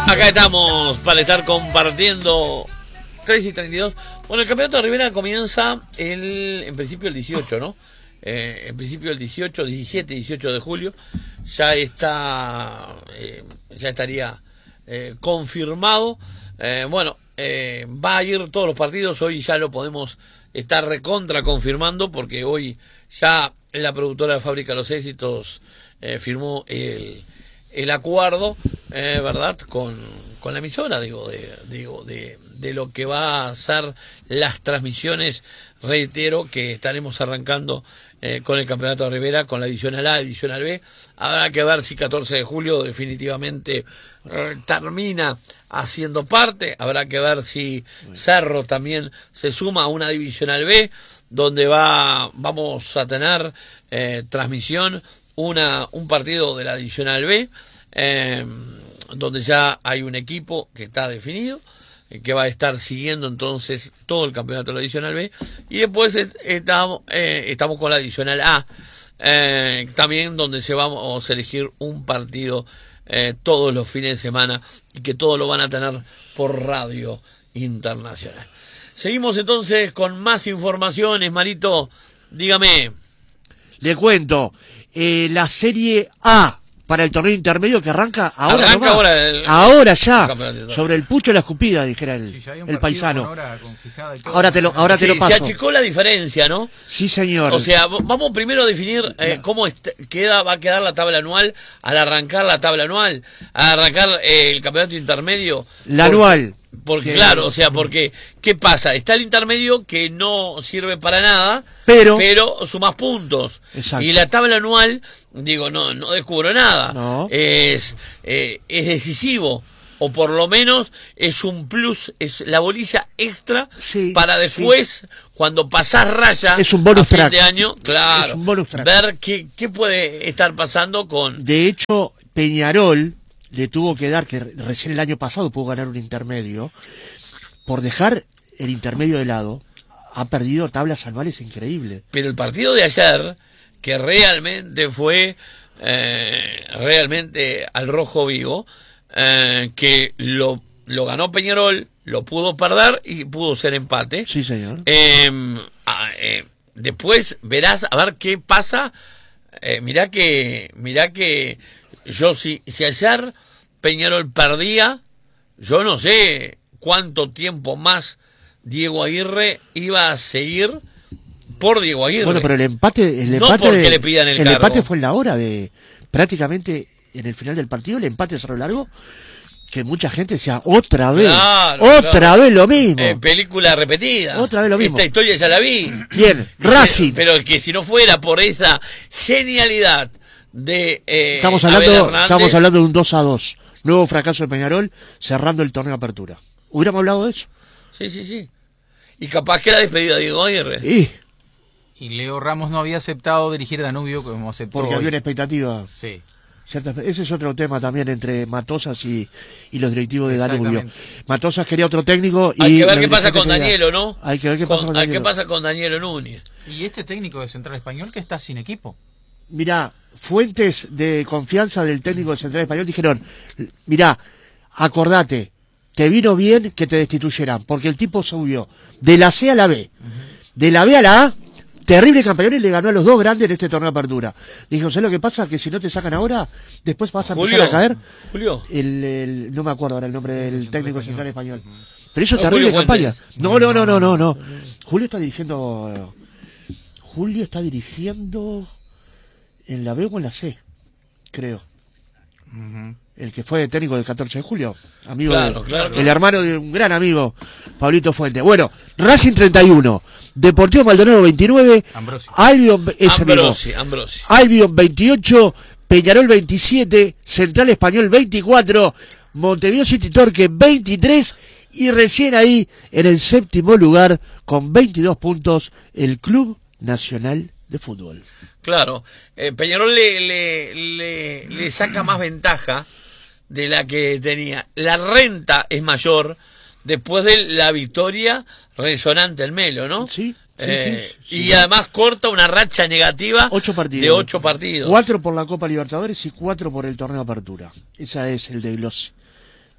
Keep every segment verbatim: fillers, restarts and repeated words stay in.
Acá estamos para estar compartiendo tres y treinta y dos. Bueno, el campeonato de Rivera comienza el, en principio el dieciocho, ¿no? Eh, en principio el dieciocho, diecisiete, dieciocho de julio. Ya está, eh, ya estaría eh, confirmado. Eh, bueno, eh, va a ir todos los partidos. Hoy ya lo podemos estar recontra confirmando porque hoy ya la productora de Fábrica de los Éxitos eh, firmó el, el acuerdo, eh, ¿verdad? Con, con la emisora, digo, de, digo de, de lo que va a ser las transmisiones. Reitero que estaremos arrancando eh, con el Campeonato de Rivera, con la edicional A, edicional B. Habrá que ver si catorce de julio definitivamente eh, termina haciendo parte. Habrá que ver si Cerro también se suma a una divisional B, donde va vamos a tener eh, transmisión, una un partido de la divisional B, eh, donde ya hay un equipo que está definido, que va a estar siguiendo entonces todo el campeonato de la adicional B, y después estamos, eh, estamos con la adicional A, eh, también donde se vamos a elegir un partido eh, todos los fines de semana, y que todo lo van a tener por Radio Internacional. Seguimos entonces con más informaciones. Marito, dígame. Le cuento, eh, la Serie A para el torneo intermedio que arranca ahora. Arranca ahora, el, ahora ya. El sobre el pucho de la escupida, dijera el, sí, el paisano. Hora ahora te lo, ahora sí, te lo paso. Se achicó la diferencia, ¿no? Sí, señor. O sea, vamos primero a definir eh, cómo queda, va a quedar la tabla anual al arrancar la tabla anual, al arrancar eh, el campeonato intermedio. La por, anual. Porque, que... claro, o sea, porque, ¿qué pasa? Está el intermedio que no sirve para nada, pero, pero sumas puntos. Exacto. Y la tabla anual, digo, no, no descubro nada. No. Es, eh, es decisivo, o por lo menos es un plus, es la bolilla extra, sí, para después, sí, cuando pasás raya es un bonus a fin track. de año, claro, es un bonus track. Ver qué, qué puede estar pasando con... De hecho, Peñarol le tuvo que dar, que recién el año pasado pudo ganar un intermedio, por dejar el intermedio de lado, ha perdido tablas anuales increíbles. Pero el partido de ayer, que realmente fue eh, realmente al rojo vivo, eh, que lo, lo ganó Peñarol, lo pudo perder y pudo ser empate. Sí, señor. Eh, eh, después verás a ver qué pasa. Eh, mirá que, mirá que yo si, si ayer Peñarol perdía, yo no sé cuánto tiempo más Diego Aguirre iba a seguir por Diego Aguirre. Bueno, pero el empate, el no empate, porque le pidan el, el cargo. empate fue en la hora de, prácticamente en el final del partido, el empate se largo, que mucha gente decía, otra vez, claro, otra claro. vez lo mismo. Eh, película repetida. Otra vez lo mismo. Esta historia ya la vi. Bien, Racing. Pero, pero que si no fuera por esa genialidad de eh, estamos hablando, estamos hablando de un dos a dos. Nuevo fracaso de Peñarol, cerrando el torneo de apertura. ¿Hubiéramos hablado de eso? Sí, sí, sí. Y capaz que la despedida de Diego Aguirre. Sí. Y Leo Ramos no había aceptado dirigir Danubio como aceptó porque hoy. había una expectativa. Sí. Ese es otro tema también entre Matosas y, y los directivos de Danubio. Matosas quería otro técnico y... Hay que ver qué pasa con Danielo, ¿no? Hay que ver qué con, pasa con hay Danielo. ¿Qué pasa con Danielo Núñez? Y este técnico de Central Español que está sin equipo. Mirá, fuentes de confianza del técnico de Central Español dijeron, mirá, acordate, te vino bien que te destituyeran, porque el tipo subió de la C a la B, uh-huh. de la B a la A, terrible campeón, y le ganó a los dos grandes en este torneo de apertura. Dijo, ¿sabes lo que pasa? Que si no te sacan ahora, después vas a Julio, empezar a caer. Julio. El, el, no me acuerdo ahora el nombre del Central técnico Español. Central Español. Uh-huh. Pero hizo no, terrible Julio campaña. Fuentes. No, no, no, no, no, no. Julio está dirigiendo... Julio está dirigiendo en la B o en la C, creo. Uh-huh. El que fue técnico del catorce de julio, amigo claro, de, claro, el claro. hermano de un gran amigo, Pablito Fuente. Bueno, Racing treinta y uno, Deportivo Maldonado veintinueve, Ambrosio. Albion, ese Ambrosi, mismo, Ambrosi. Albion veintiocho, Peñarol veintisiete, Central Español veinticuatro, Montevideo City Torque veintitrés y recién ahí en el séptimo lugar con veintidós puntos el Club Nacional de Fútbol. Claro, eh, Peñarol le, le, le, le saca más ventaja de la que tenía. La renta es mayor después de la victoria resonante en Melo, ¿no? Sí, sí, eh, sí, sí, y sí. además corta una racha negativa ocho partidos. de ocho partidos. Cuatro por la Copa Libertadores y cuatro por el torneo de apertura. Esa es el desglose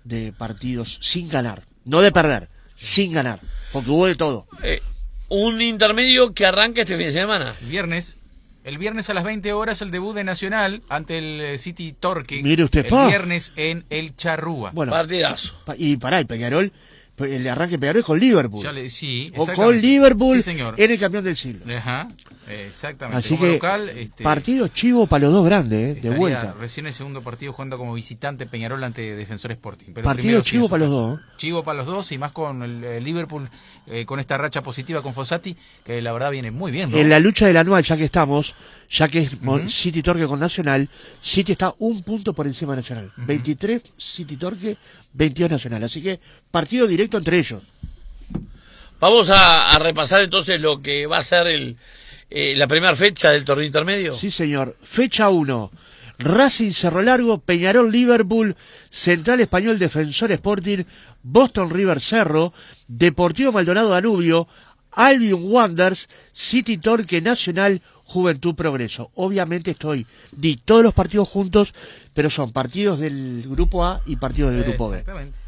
de partidos sin ganar, no de perder, sin ganar, porque hubo de todo. Eh, un intermedio que arranca este fin de semana. Viernes. El viernes a las veinte horas el debut de Nacional ante el City Torque. Mire usted, el pa. viernes en el Charrúa. Bueno, Partidazo. pa- y pará, el Peñarol, el arranque de Peñarol es con Liverpool. Ya le, sí, o con exactamente. Liverpool, Sí, señor. era el campeón del siglo. Ajá, exactamente. Así Como que local, este, partido chivo para los dos grandes, eh, de estaría vuelta. recién el segundo partido jugando como visitante Peñarol ante Defensor Sporting. Pero Partido primero sí chivo en su para los casa. dos, ¿eh? Chivo para los dos y más con el, el Liverpool, eh, con esta racha positiva con Fossati, que la verdad viene muy bien, ¿no? En la lucha del anual, ya que estamos, ya que es Ujú. City Torque con Nacional, City está un punto por encima de Nacional. veintitrés City Torque, veintidós Nacional. Así que partido directo entre ellos. Vamos a, a repasar entonces lo que va a ser el, eh, la primera fecha del torneo intermedio. Sí, señor. Fecha uno. Racing Cerro Largo, Peñarol Liverpool, Central Español Defensor Sporting, Boston River Cerro, Deportivo Maldonado Danubio, Albion Wanderers, City Torque Nacional, Juventud Progreso. Obviamente estoy, di todos los partidos juntos, pero son partidos del grupo A y partidos del grupo B. Exactamente.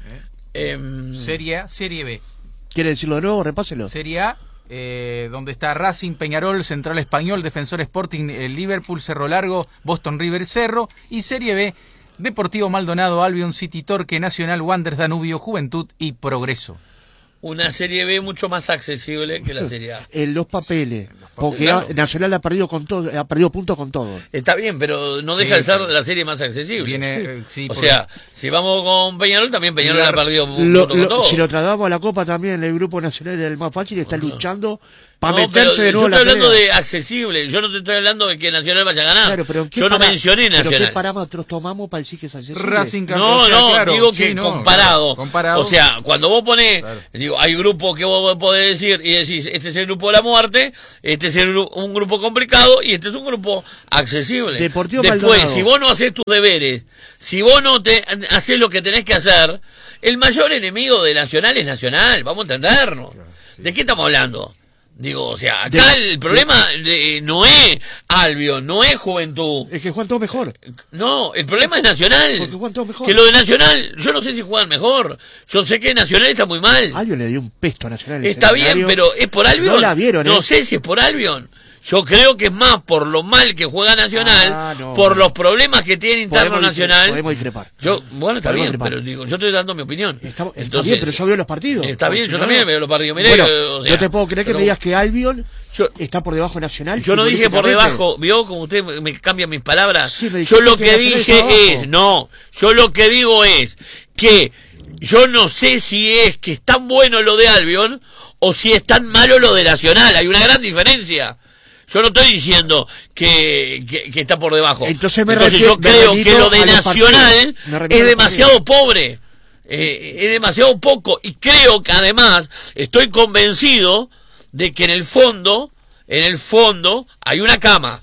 Em, Serie A, Serie B. ¿Quiere decirlo de nuevo? Repáselo. Serie A, eh, donde está Racing, Peñarol, Central Español, Defensor Sporting, el Liverpool, Cerro Largo, Boston River Cerro. Y Serie B, Deportivo Maldonado, Albion, City Torque, Nacional, Wanderers Danubio, Juventud y Progreso. una Serie B mucho más accesible que la Serie A. En los papeles. Porque Claro. Nacional ha perdido con todo, ha perdido puntos con todo. Está bien, pero no Sí, deja de ser pero la serie más accesible. Viene, eh, sí, o porque- sea, si vamos con Peñarol, también Peñarol La- ha perdido Lo- punto con lo- todo. si lo trasladamos a la Copa también, el grupo nacional es el más fácil y está luchando para No, meterse pero de nuevo yo en la estoy hablando pelea. de accesible, yo no te estoy hablando de que Nacional vaya a ganar. Claro, pero ¿en qué yo no para- mencioné pero Nacional. ¿qué parámetros tomamos para decir que es accesible? Racing campeón, No, o sea, no, claro, digo sí, que no, comparado. claro, comparado. O sea, cuando vos ponés, Claro. digo, hay grupos que vos podés decir y decís, este es el grupo de la muerte, este es el gru- un grupo complicado y este es un grupo accesible. Deportivo Después, Maldonado. si vos no haces tus deberes, si vos no te haces lo que tenés que hacer, el mayor enemigo de Nacional es Nacional, vamos a entendernos. ¿De qué estamos hablando? Digo, o sea, acá De- el problema de- no es Albion, no es Juventud. Es que juegan todo mejor. No, el problema es Nacional. Porque juegan todos mejor. Que lo de Nacional, yo no sé si juegan mejor. Yo sé que Nacional está muy mal. Albion le dio un pesto a Nacional. en el Está bien, escenario. pero ¿es por Albion? No la vieron, No ¿eh? sé si es por Albion. Yo creo que es más por lo mal que juega Nacional, Ah, no. por los problemas que tiene interno Podemos discre- Nacional. Podemos discrepar. Yo, bueno, está Podemos bien, discrepar. pero digo, yo estoy dando mi opinión. Está, está Entonces, bien, pero yo veo los partidos. Está bien, Si yo no, también no. veo los partidos. Miré, Bueno, o sea, no te puedo creer que pero- me digas que Albion Yo- está por debajo de Nacional. Yo no dije por futbolísticamente. debajo, vio como usted me me cambia mis palabras. Sí, me Yo dijiste lo que que Nacional dije está abajo. es, no, yo lo que digo es que yo no sé si es que es tan bueno lo de Albion o si es tan malo lo de Nacional. Hay una gran diferencia. Yo no estoy diciendo que, que, que está por debajo. Entonces me Entonces refiero- yo me creo remito que lo de a los Nacional partidos. Me remito a es los demasiado pobre. Eh, es demasiado poco. Y creo que además estoy convencido de que en el fondo, en el fondo, hay una cama.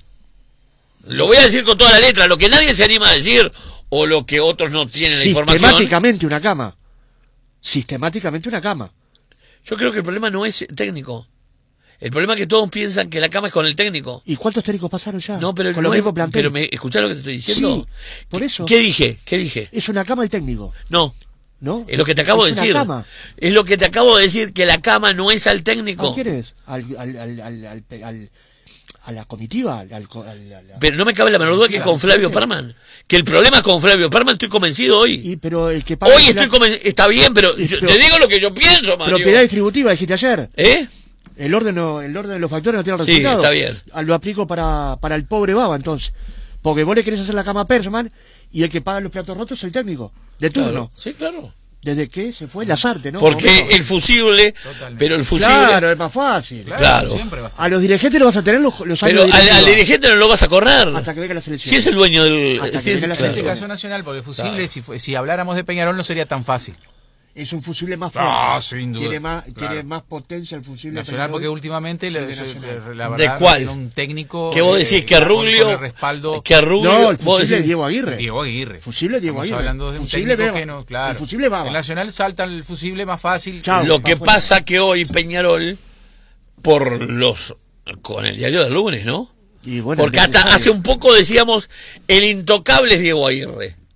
Lo voy a decir con toda la letra, lo que nadie se anima a decir, o lo que otros no tienen la información. Sistemáticamente una cama. Sistemáticamente una cama. Yo creo que el problema no es técnico. El problema es que todos piensan que la cama es con el técnico. ¿Y cuántos técnicos pasaron ya? No, pero con no los es- mismos plantel. pero me escuchás lo que te estoy diciendo. Sí, por ¿Qué- eso. ¿Qué dije? ¿Qué dije? Es una cama el técnico, No, ¿no? es lo que te acabo Es de una decir. cama. Es lo que te acabo de decir, que la cama no es al técnico. ¿A quién es? Al, al, al, al, al- al- a la comitiva, al, al- al- al- Pero no me cabe la menor duda que es con Flavio Parman. Que el problema es con Flavio Parman, estoy convencido hoy. y, pero el que paga Hoy la- estoy convencido, está bien, pero yo pero- te digo lo que yo pienso, Mario. propiedad distributiva, dijiste ayer. ¿Eh? El orden, no- el orden de los factores no tiene Sí, resultado. está bien. Ah, lo aplico para, para el pobre baba, entonces. Porque vos le querés hacer la cama a Persman y el que paga los platos rotos es el técnico, de turno. Claro. Sí, claro. Desde que se fue Lazarte, ¿no? Porque No, el fusible, Totalmente. pero el fusible... Claro, es más fácil. Claro. Siempre va a ser. A los dirigentes los vas a tener los, los Pero años al, al directivos, dirigente no lo vas a correr. hasta que venga la selección. Si es el dueño del... Hasta que si es- venga la En este claro. caso Nacional, porque el fusible, Claro. si, fue- si habláramos de Peñarol, no sería tan fácil. Es un fusible más fuerte. Ah, sin duda. Tiene más, Claro. tiene más potencia el fusible. Nacional, Peñarol porque últimamente, que le- el de se- Nacional. la ¿De verdad, cuál? tiene un técnico... Que vos eh, decís que con- Ruglio... con el respaldo... Que Ruglio... No, el vos fusible decís- es Diego Aguirre. Diego Aguirre. Fusible Diego Estamos Aguirre. hablando de un Fusible técnico Beba. que no, claro. El fusible Baba. El Nacional salta el fusible más fácil. Chao. Lo que pa' fuera. pasa que hoy Peñarol, por los... con el diario del lunes, ¿no? Y bueno, Porque hasta necesario. hace un poco decíamos, el intocable es Diego Aguirre.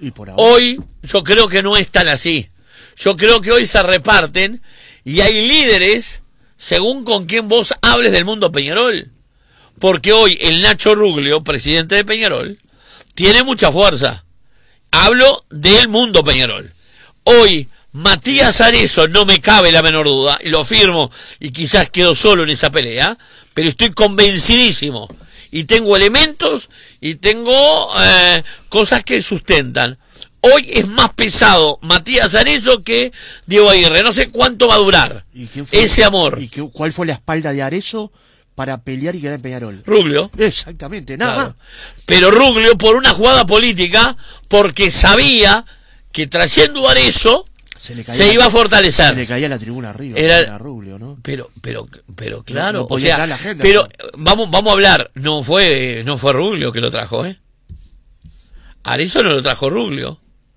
Y por ahora. Hoy yo creo que no es tan así. Yo creo que hoy se reparten y hay líderes según con quién vos hables del mundo Peñarol. Porque hoy el Nacho Ruglio, presidente de Peñarol, tiene mucha fuerza. Hablo del mundo Peñarol. Hoy Matías Arezzo, no me cabe la menor duda, y lo firmo, y quizás quedo solo en esa pelea, pero estoy convencidísimo. Y tengo elementos y tengo eh, cosas que sustentan. Hoy es más pesado Matías Arezzo que Diego Aguirre. No sé cuánto va a durar ¿Y quién fue, ese amor. ¿Y qué, cuál fue la espalda de Arezzo para pelear y quedar en Peñarol? Ruglio. Exactamente, nada Claro. más. Pero Ruglio por una jugada política, porque sabía que trayendo a Arezzo Se, le caía, se iba a fortalecer. Se le caía la tribuna arriba. Era- Era Ruglio, ¿no? Pero, pero, pero claro, no o podía sea, entrar la gente, pero ¿no? vamos, vamos a hablar. No fue, no fue Ruglio que lo trajo, ¿eh? Arezzo no lo trajo Ruglio.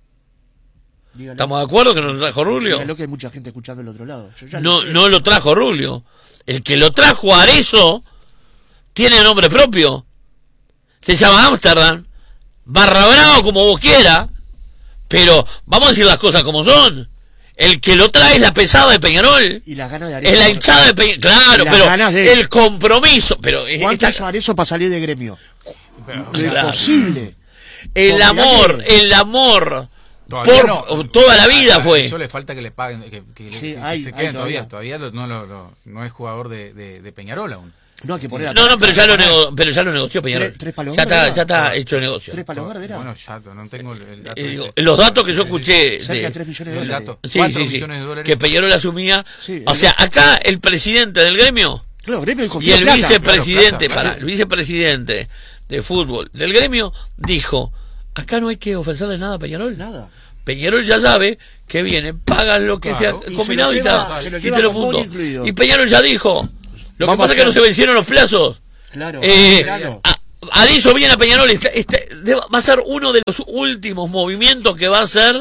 Dígalo, ¿Estamos de acuerdo que no lo trajo Ruglio? dígalo que hay mucha gente escuchando del otro lado. Yo ya No, lo sé. no lo trajo Ruglio. El que lo trajo a Arezzo tiene nombre propio. Se llama Ámsterdam. Barra Bravo como vos quieras. Pero vamos a decir las cosas como son. El que lo trae es la pesada de Peñarol. Y las ganas de Arezzo. Es la hinchada de Peñarol. Claro, Las pero ganas de- el compromiso. Pero es- ¿Cuánto está- hizo Arezzo para salir de gremio? Pero, Es Claro. imposible. el Porque amor, nadie- el amor. Todavía Por no. toda la vida A- a fue. Eso le falta que le paguen, que, que, le- Sí, que hay- se hay queden todavía. todavía. Todavía lo- no, lo- lo- no es jugador de, de, de Peñarol aún. No, hay que poner a No, no, pero ya lo, Tres- nego- pero ya lo negoció Peñarol. Tres- tres palos ya está, verdes, ya está ¿no? hecho el negocio. Tres palos verdes era. Bueno, ya no tengo el, el dato. Eh, digo, ese. los datos que yo escuché Cerca de de, tres millones de el dólares. dato. sí, cuatro sí, sí, millones de dólares. que Peñarol asumía. Sí, O el- sea, acá el presidente del gremio Claro, gremio y el plata. vicepresidente, claro, plata. para el vicepresidente de fútbol del gremio dijo, acá no hay que ofrecerle nada a Peñarol. Nada. Peñarol ya sabe que viene, pagan lo que Claro. sea Y combinado se y lo lleva- tal. se lo Y lleva te lo con punto. boni incluido. Y Peñarol ya dijo. Lo que Vamos pasa a es que no hacer- se vencieron los plazos. Claro. Eh, claro. a- Arezzo viene a Peñarol. Está- está- de- va a ser uno de los últimos movimientos que va a hacer.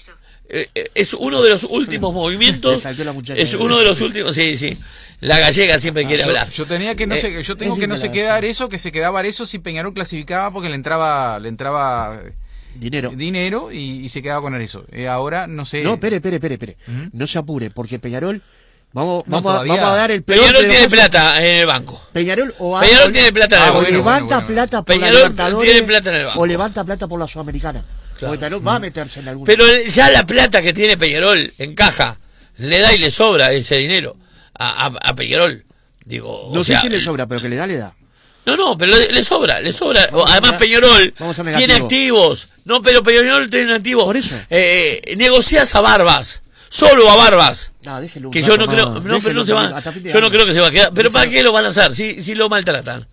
eh, eh, es uno de los últimos Le movimientos. saltó la muchacha. Es uno de los últimos. Sí, sí. La gallega siempre quiere yo, hablar. yo tenía que no Eh, se, yo tengo es que no linda se la quedara versión. eso, que se quedaba eso si Peñarol clasificaba porque le entraba le entraba Dinero. dinero y, y se quedaba con eso. Eh, ahora no sé. No, espere, espere, espere, espere. Ujú. No se apure, porque Peñarol, vamos, No, vamos, a, todavía. vamos a dar el peor Peñarol de tiene los- plata en el banco. Peñarol o, a- Peñarol o- tiene plata en el Ah, o banco. bueno, levanta bueno, bueno. plata por Peñarol la Libertadores tiene plata en el banco. o levanta plata por la Sudamericana. Claro. Porque Peñarol va a meterse en algún. Pero ya la plata que tiene Peñarol en caja le da y le sobra ese dinero a, a, a Peñarol. Digo, no o sé sea, si le sobra, pero que le da, le da. No, no, pero le, le sobra, le sobra. Vamos a Además ser- Peñarol vamos a ser tiene negativo. activos. No, pero Peñarol tiene activos. Por eso. Eh, negociás a Barbas. Solo a Barbas. No, déjelo un Que rato yo no más, creo, no, pero déjelo no se va, hasta fin de yo no año. creo que se va a quedar. Pero ¿para qué lo van a hacer si, si lo maltratan?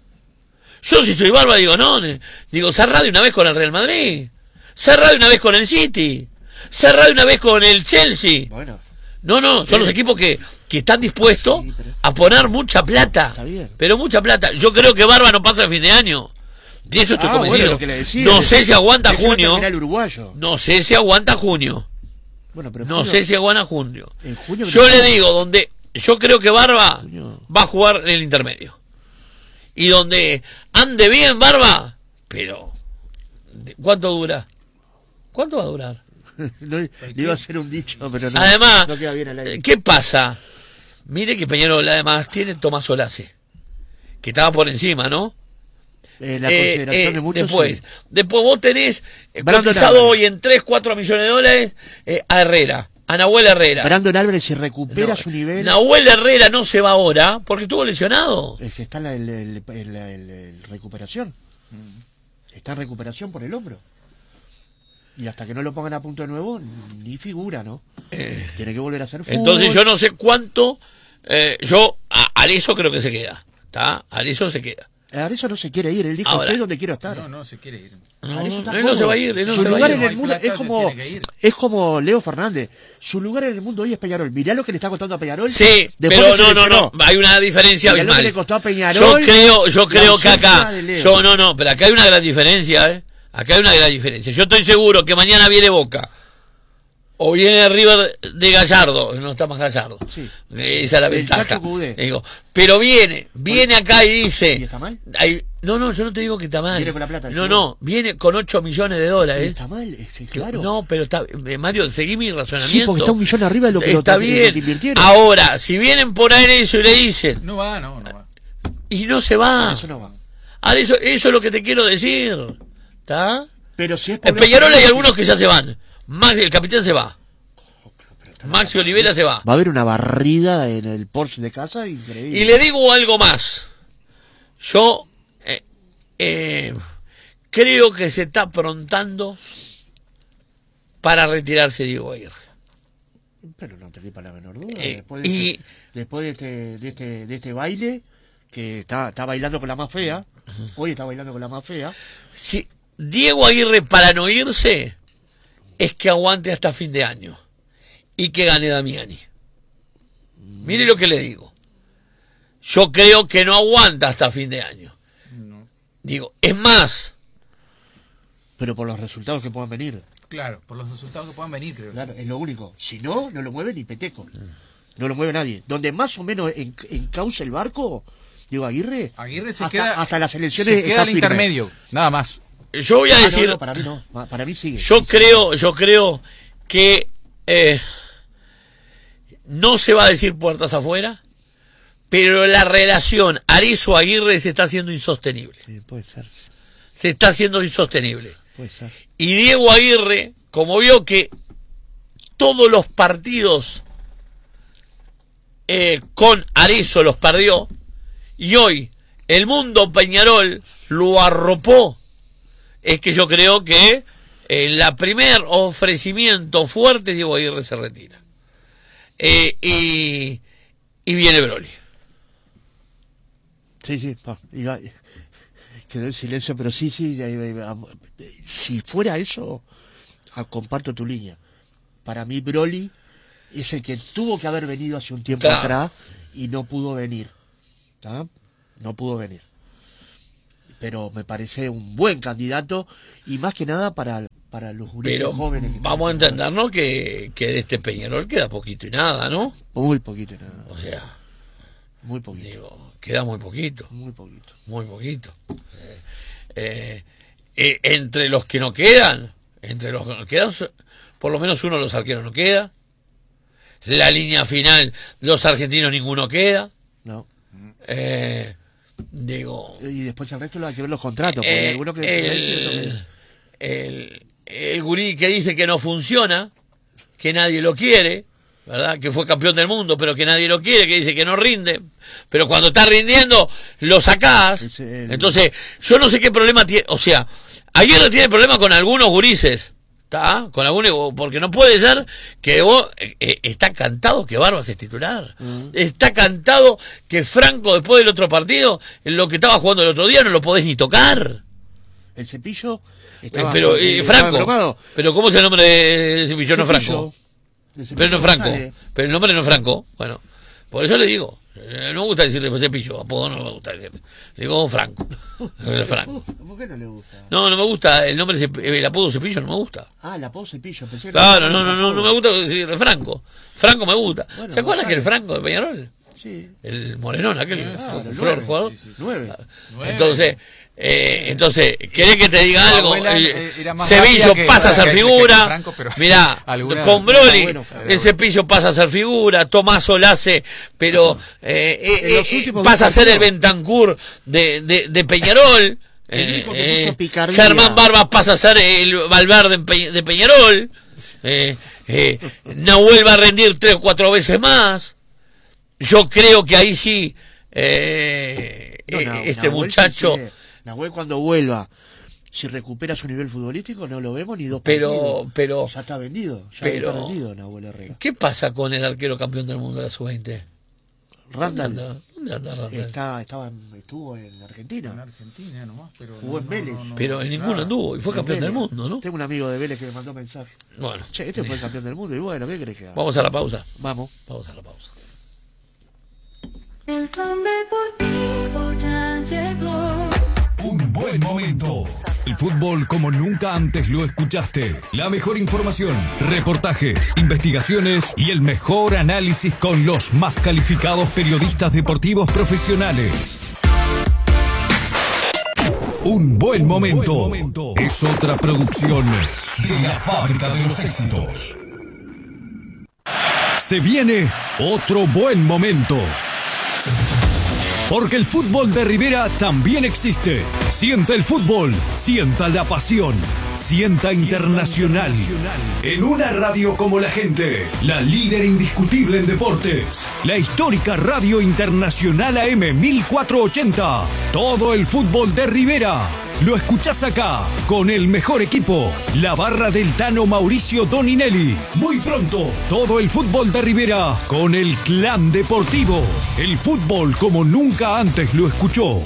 Yo si soy Barba digo, no, ne- digo, cerrá de una vez con el Real Madrid. Cerrá de una vez con el City. Cerrá de una vez con el Chelsea. Bueno, No, no, son los equipos que, que están dispuestos Sí, pero- a poner mucha plata. Está bien. Pero mucha plata. Yo creo que Barba no pasa el fin de año. De eso estoy ah, convencido. bueno, lo que le decía, no sé si aguanta déjelo junio. terminar el uruguayo. No sé si aguanta junio. Bueno, pero en No junio- sé si aguanta junio. en junio que Yo no le estamos. digo, donde yo creo que Barba Junio. va a jugar en el intermedio. Y donde ande bien Barba, pero ¿de- ¿cuánto dura? ¿Cuánto va a durar? no, le iba a hacer un dicho, pero no. Además, no queda bien al aire. ¿qué pasa? Mire que Peñarol además tiene Tomás Olace, que estaba por encima, ¿no? Eh, la Eh, consideración eh, de muchos. después, sí. después vos tenés eh, Brandon cotizado Álvarez. hoy en tres, cuatro millones de dólares eh, a Herrera, a Nahuel Herrera. Brandon Álvarez, si recupera No, su nivel. Nahuel Herrera no se va ahora porque estuvo lesionado. Es que está en la el- el- el- el- el recuperación. Está en recuperación por el hombro. Y hasta que no lo pongan a punto de nuevo, ni figura, ¿no? Tiene que volver a hacer fútbol. Entonces yo no sé cuánto, eh, yo a Arezzo creo que se queda, ¿está? Arezzo se queda. Arezzo no se quiere ir, él dijo, Ahora. estoy donde quiero estar. No, no se quiere ir. No, Arezzo no, está él no se cómodo. va a ir, él no Su se va a lugar ir. en No el hay mundo plata, es se como, tiene que ir. es como Leo Fernández. Su lugar en el mundo hoy es Peñarol. Mirá lo que le está costando a Peñarol. Sí, Después pero que se no, no, lesionó. no, hay una diferencia Mirá lo que abismal. le costó a Yo Peñarol. creo, yo la creo que ausencia acá, de Leo. yo no, no, pero acá hay una gran diferencia, ¿eh? Acá hay una gran diferencia. Yo estoy seguro que mañana viene Boca. O viene River de Gallardo, no está más Gallardo. Sí. Esa es la El ventaja. Chacho Cudé. Digo, pero viene, viene acá y dice, ¿Y está mal? hay- No, no, yo no te digo que está mal. Viene con la plata. No, no, viene con ocho millones de dólares. Está mal, sí, claro. No, pero está, eh, Mario, seguí mi razonamiento. Sí, porque está un millón arriba de lo que, está lo, bien. lo que invirtieron. Ahora, si vienen por ahí eso y le dicen... No va, no, no va. Y no se va. No, eso no va. Ahora, eso, eso es lo que te quiero decir. ¿Está? Pero si es En Peñarol hay algunos que ya se van. Maxi, el capitán se va. Maxi Olivera se va. Va a haber una barrida en el Porsche de casa increíble. Y le digo algo más. Yo eh, eh, creo que se está aprontando para retirarse Diego Aguirre. Pero no te quepa la menor duda. Eh, después de, y, este, después de, este, de, este, de este baile, que está, está bailando con la más fea, hoy está bailando con la más fea. Si Diego Aguirre, para no irse, es que aguante hasta fin de año y que gane Damiani. Mire lo que le digo. Yo creo que no aguanta hasta fin de año. No. Digo, es más. Pero por los resultados que puedan venir. Claro, por los resultados que puedan venir, creo. Claro, es lo único. Si no, no lo mueve ni Peteco. No lo mueve nadie. Donde más o menos en- encauce el barco, Diego Aguirre, Aguirre se hasta, queda, hasta las elecciones se queda está al firme. intermedio, nada más. Yo voy a Ah, no, decir, no, para mí no. Pa- Para mí sigue. yo Sí, sí. creo, yo creo que eh, no se va a decir puertas afuera, pero la relación Arezzo-Aguirre se está haciendo insostenible. Sí, puede ser. sí, Se está haciendo insostenible. Puede ser. Y Diego Aguirre, como vio que todos los partidos eh, con Arezzo los perdió, y hoy el mundo Peñarol lo arropó, es que yo creo que en la primer ofrecimiento fuerte Diego Aguirre se retira. Eh, y, y viene Broly. Sí, sí. Pa, iba- quedó en silencio, pero sí, sí. ahí- ahí- ah, Si fuera eso, ah, comparto tu línea. Para mí, Broly es el que tuvo que haber venido hace un tiempo Claro. atrás y no pudo venir. ¿Tá? No pudo venir. Pero me parece un buen candidato y más que nada para, para los gurises Pero jóvenes. que vamos a están- entendernos que, que de este Peñarol queda poquito y nada, ¿no? Muy poquito, nada. O sea, Muy poquito. digo, queda muy poquito. Muy poquito. Muy poquito. Eh, eh, eh, entre los que no quedan, entre los que no quedan, por lo menos uno de los arqueros no queda. La línea final, los argentinos ninguno queda. No. Eh, digo, Y después el resto lo hay que ver los contratos. Porque hay eh, algunos que el, el, el gurí que dice que no funciona, que nadie lo quiere, ¿verdad? Que fue campeón del mundo, pero que nadie lo quiere, que dice que no rinde, pero cuando está rindiendo lo sacás. Es el- Entonces, yo no sé qué problema tiene, o sea, Aguirre tiene problema con algunos gurises, ¿está? Con algunos, porque no puede ser que vos, eh, eh, está cantado que Barbas es titular, Mm. está cantado que Franco después del otro partido, en lo que estaba jugando el otro día, no lo podés ni tocar. El Cepillo Eh, estaba, pero, eh, estaba Franco, embromado. pero ¿cómo es el nombre de Cepillo? No Franco. De Cepillo Pero no es Franco. González. Pero el nombre no es Franco. Bueno, por eso le digo. eh, No me gusta decirle Cepillo, apodo no me gusta decirle. Le digo Franco. El Franco. ¿Por qué no le gusta? No, no me gusta el nombre, Cep- el apodo Cepillo, no me gusta. Ah, el apodo Cepillo. Pensé que Claro, era no, no, no, no me gusta decirle Franco. Franco me gusta. Bueno, ¿Se acuerdan González. que el Franco de Peñarol? Sí. El morenón, aquel Ah, el el flor nueve. jugador. Sí, sí, sí. Nueve. Nueve. Entonces, eh, entonces, ¿querés que te diga Su algo? abuela, Eh, eh, era más Cepillo rápida que- pasa a ser que- que- que figura. Franco, pero Mirá, alguna- con Broly, Bueno, el Cepillo pasa a ser figura. Tomás Olace, pero eh, eh, En los eh, últimos pasa a dos ser el partidos. Bentancur de, de, de Peñarol. El Eh, único que puso eh, picardía. Germán Barbas pasa a ser el Valverde en Pe- de Peñarol. Eh, eh, Nahuel va a rendir tres o cuatro veces más. Yo creo que ahí sí, eh, No, eh, no, este Nahuel muchacho, sí, sí. Nahuel cuando vuelva, si recupera su nivel futbolístico, no lo vemos ni dos pero, partidos. pero, Ya está vendido. Ya pero- está vendido Nahuel Herrera. ¿qué pasa con el arquero campeón del mundo de la sub veinte? ¿Dónde Randall anda? ¿Dónde anda Randall? está, estaba en- estuvo en En Argentina. Argentina nomás, pero Jugó en Vélez. Pero en ninguno anduvo y fue campeón del mundo, ¿no? Tengo un amigo de Vélez que me mandó mensaje. Bueno, Che, este fue el campeón del mundo. Y bueno, ¿qué crees que haga? vamos a la pausa. Vamos. Vamos a la pausa. El plan deportivo ya llegó. Un buen momento. El fútbol como nunca antes lo escuchaste. La mejor información, reportajes, investigaciones y el mejor análisis con los más calificados periodistas deportivos profesionales. Un buen momento es otra producción de la Fábrica de los Éxitos. Se viene otro buen momento. Porque el fútbol de Rivera también existe. Sienta el fútbol, sienta la pasión, sienta Internacional. En una radio como la gente, la líder indiscutible en deportes, la histórica Radio Internacional A M mil cuatrocientos ochenta. Todo el fútbol de Rivera lo escuchás acá, con el mejor equipo, la barra del Tano Mauricio Doninelli. Muy pronto, todo el fútbol de Rivera con el Clan Deportivo. El fútbol como nunca antes lo escuchó.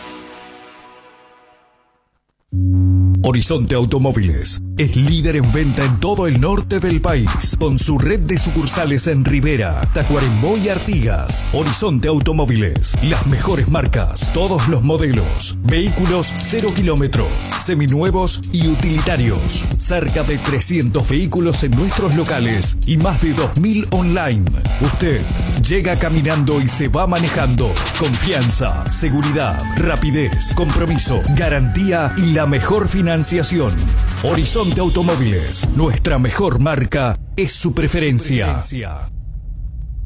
Horizonte Automóviles es líder en venta en todo el norte del país, con su red de sucursales en Rivera, Tacuarembó y Artigas. Horizonte Automóviles, las mejores marcas, todos los modelos, vehículos cero kilómetro, seminuevos y utilitarios. Cerca de trescientos vehículos en nuestros locales y más de dos mil online. Usted llega caminando y se va manejando. Confianza, seguridad, rapidez, compromiso, garantía y la mejor financiación. Horizonte Automóviles, nuestra mejor marca es su preferencia.